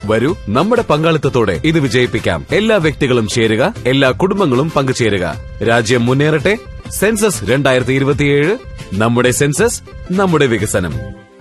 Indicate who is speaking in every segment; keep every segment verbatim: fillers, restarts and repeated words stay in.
Speaker 1: വരൂ, നമ്മുടെ പങ്കാളിത്തത്തോടെ ഇത് വിജയിപ്പിക്കാം. എല്ലാ വ്യക്തികളും ചേരുക, എല്ലാ കുടുംബങ്ങളും പങ്കുചേരുക. രാജ്യം മുന്നേറട്ടെ. സെൻസസ് രണ്ടായിരത്തി ഇരുപത്തിയേഴ്. നമ്മുടെ സെൻസസ്, നമ്മുടെ വികസനം.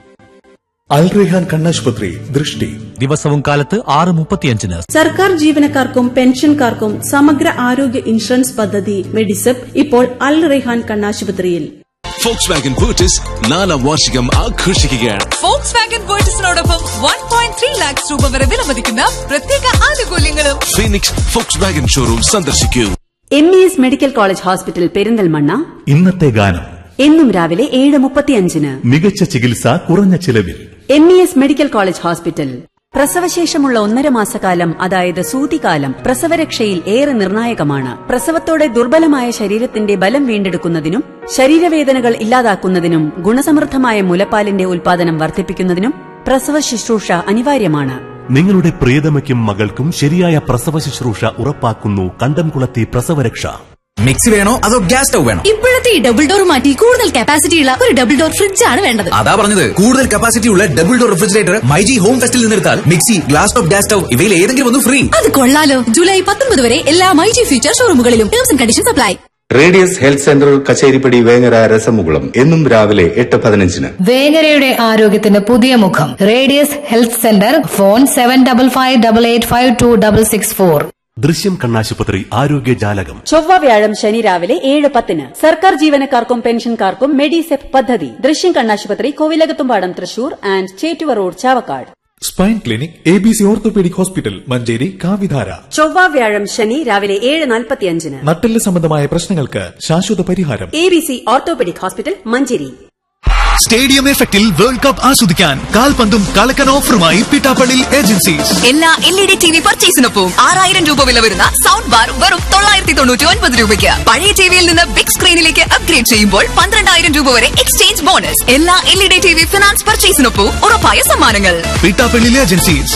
Speaker 2: അൽ റെയ്ഹാൻ കണ്ണാശുപത്രി ദൃഷ്ടി
Speaker 3: ദിവസവും കാലത്ത് ആറ് മുപ്പത്തിയഞ്ചിന്.
Speaker 4: സർക്കാർ ജീവനക്കാർക്കും പെൻഷൻകാർക്കും സമഗ്ര ആരോഗ്യ ഇൻഷുറൻസ് പദ്ധതി മെഡിസെപ് ഇപ്പോൾ അൽ റെയ്ഹാൻ കണ്ണാശുപത്രിയിൽ.
Speaker 5: ഫോക്സ്വാഗൻ ബൂട്ടിസ് നാലാം വാർഷികം ആഘോഷിക്കുകയാണ്.
Speaker 6: Volkswagen ബൂട്ടിസിനോടൊപ്പം one point three lakhs രൂപ വരെ വിലമതിക്കുന്ന പ്രത്യേക ആനുകൂല്യങ്ങളും.
Speaker 5: ഫീനിക്സ് ഫോക്സ്വാഗൻ ഷോറൂം സന്ദർശിക്കൂ.
Speaker 7: M E S medical college hospital Perinthalmanna.
Speaker 2: ഇന്നത്തെ ഗാനം
Speaker 7: എന്നും രാവിലെ ഏഴ് മുപ്പത്തിയഞ്ചിന്.
Speaker 2: മികച്ച ചികിത്സ കുറഞ്ഞ ചിലവിൽ.
Speaker 7: M E S medical college hospital. പ്രസവശേഷമുള്ള ഒന്നര മാസക്കാലം, അതായത് സൂതികാലം, പ്രസവരക്ഷയിൽ ഏറെ നിർണായകമാണ്. പ്രസവത്തോടെ ദുർബലമായ ശരീരത്തിന്റെ ബലം വീണ്ടെടുക്കുന്നതിനും ശരീരവേദനകൾ ഇല്ലാതാക്കുന്നതിനും ഗുണസമൃദ്ധമായ മുലപ്പാലിന്റെ ഉൽപാദനം വർദ്ധിപ്പിക്കുന്നതിനും പ്രസവ ശുശ്രൂഷ അനിവാര്യമാണ്.
Speaker 2: നിങ്ങളുടെ പ്രിയതമയ്ക്കും മകൾക്കും ശരിയായ പ്രസവ ശുശ്രൂഷ ഉറപ്പാക്കുന്നു കണ്ടംകുളത്തെ പ്രസവരക്ഷ.
Speaker 3: മിക്സി വേണോ അതോ ഗ്യാസ് സ്റ്റവ് വേണോ?
Speaker 6: ഇപ്പോഴത്തെ ഈ ഡബിൾ ഡോർ മാറ്റി കൂടുതൽ കപ്പാസിറ്റി ഉള്ള ഒരു ഡബിൾ ഡോർ ഫ്രിഡ്ജ് ആണ് വേണ്ടത്.
Speaker 3: അതാ പറഞ്ഞത്, കൂടുതൽ കപ്പാസിറ്റി ഉള്ള double door refrigerator myG home ഫെസ്റ്റിൽ നിന്നെടുത്താൽ mixie, glass top, gas stove ഇവയിൽ ഏതെങ്കിലും ഒന്ന് ഫ്രീ.
Speaker 6: അത് കൊള്ളാലോ. ജൂലൈ പത്തൊൻപത് വരെ എല്ലാ myG future ഷോറൂമുകളിലും terms and conditions apply.
Speaker 8: Radius health centre Kacheripadi Vengara രസമുകുളം എന്നും രാവിലെ എട്ട് പതിനഞ്ചിന്.
Speaker 9: വേങ്ങരയുടെ ആരോഗ്യത്തിന് പുതിയ മുഖം. Radius health centre. Phone seven double five double eight five to double six four.
Speaker 2: ദൃശ്യം കണ്ണാശുപത്രി ആരോഗ്യ ജാലകം.
Speaker 7: ചൊവ്വ വ്യാഴം ശനി രാവിലെ ഏഴ് പത്തിന്. സർക്കാർ ജീവനക്കാർക്കും പെൻഷൻകാർക്കും മെഡിസെപ് പദ്ധതി. ദൃശ്യം കണ്ണാശുപത്രി, Kovilakathumpadam, Thrissur and Chettuva road, Chavakkad.
Speaker 2: Spine clinic A B C orthopaedic hospital Manjeri കാവിധാര.
Speaker 7: ചൊവ്വ വ്യാഴം ശനി രാവിലെ ഏഴ് നാൽപ്പത്തിയഞ്ചിന്.
Speaker 2: നട്ടെല്ല് സംബന്ധമായ പ്രശ്നങ്ങൾക്ക് ശാശ്വത പരിഹാരം.
Speaker 7: A B C orthopaedic hospital Manjeri.
Speaker 3: Stadium എഫക്റ്റിൽ വേൾഡ് കപ്പ് ആസ്വദിക്കാൻ കാൽപന്തും കളക്കൻ ഓഫറുമായി പിട്ടാപ്പള്ളി ഏജൻസീസ്.
Speaker 6: എല്ലാ L E D T V പർച്ചേസിനൊപ്പം ആറായിരം രൂപ വില വരുന്ന സൗണ്ട് ബാർ വെറും തൊള്ളായിരത്തി തൊണ്ണൂറ്റി ഒൻപത് രൂപയ്ക്ക്. പഴയ ടിവിയിൽ നിന്ന് ബിഗ് സ്ക്രീനിലേക്ക് അപ്ഗ്രേഡ് ചെയ്യുമ്പോൾ പന്ത്രണ്ടായിരം രൂപ വരെ എക്സ്ചേഞ്ച് ബോണസ്. എല്ലാ L E D T V finance പർച്ചേസിനൊപ്പം ഉറപ്പായ സമ്മാനങ്ങൾ.
Speaker 3: പിട്ടാപ്പള്ളി ഏജൻസീസ്.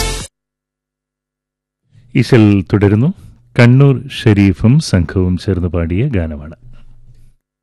Speaker 10: ഇശൽ തുടരുന്നു. കണ്ണൂർ ഷരീഫും സംഘവും ചേർന്ന് പാടിയ ഗാനമാണ്.